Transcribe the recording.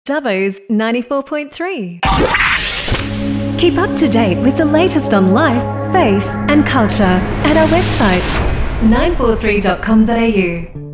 Dubbo's 94.3. Keep up to date with the latest on life, faith and culture at our website 943.com.au.